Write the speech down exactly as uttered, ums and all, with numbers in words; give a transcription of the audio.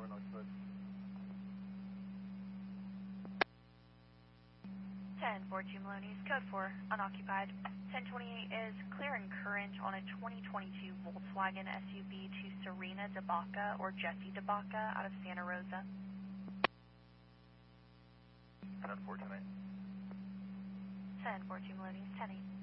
unoccupied. ten four two Maloney's, code four, unoccupied. ten twenty-eight is clearing current on a twenty twenty-two Volkswagen S U V to Serena DeBaca or Jesse DeBaca out of Santa Rosa. ten four, ten eight. ten four two Maloney's, ten eight.